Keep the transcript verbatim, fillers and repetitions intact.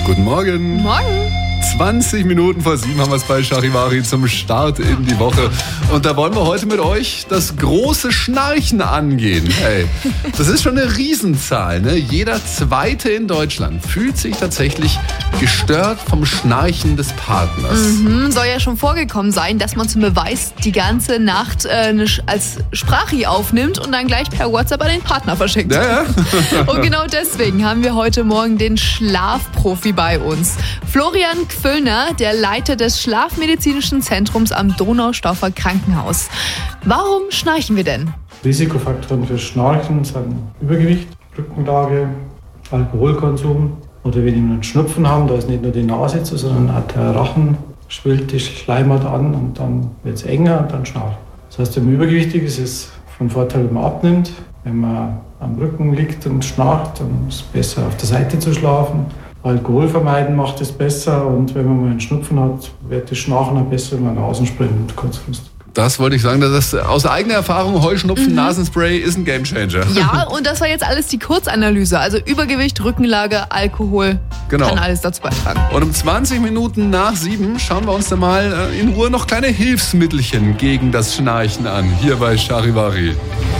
Guten Morgen. Morgen. zwanzig Minuten vor sieben haben wir es bei Charivari zum Start in die Woche. Und da wollen wir heute mit euch das große Schnarchen angehen. Hey, das ist schon eine Riesenzahl, ne? Jeder Zweite in Deutschland fühlt sich tatsächlich gestört vom Schnarchen des Partners. Mhm, soll ja schon vorgekommen sein, dass man zum Beweis die ganze Nacht äh, als Sprachi aufnimmt und dann gleich per WhatsApp an den Partner verschickt. Ja, ja. Und genau deswegen haben wir heute Morgen den Schlafprofi bei uns. Florian Gfüllner, der Leiter des Schlafmedizinischen Zentrums am Donaustauffer Krankenhaus. Warum schnarchen wir denn? Risikofaktoren für Schnarchen sind Übergewicht, Rückenlage, Alkoholkonsum oder wenn wir einen Schnupfen haben, da ist nicht nur die Nase zu, sondern auch der Rachen schwillt die Schleimhaut an und dann wird es enger und dann schnarcht. Das heißt, wenn man übergewichtig ist, ist es von Vorteil, wenn man abnimmt. Wenn man am Rücken liegt und schnarcht, dann ist es besser, auf der Seite zu schlafen. Alkohol vermeiden macht es besser und wenn man mal einen Schnupfen hat, wird das Schnarchen auch besser, wenn man Nasenspray nimmt, kurzfristig. Das wollte ich sagen, das ist aus eigener Erfahrung, Heuschnupfen, mhm. Nasenspray ist ein Gamechanger. Ja, und das war jetzt alles die Kurzanalyse, also Übergewicht, Rückenlage, Alkohol, genau. Kann alles dazu beitragen. Und um zwanzig Minuten nach sieben schauen wir uns dann mal in Ruhe noch kleine Hilfsmittelchen gegen das Schnarchen an, hier bei Charivari.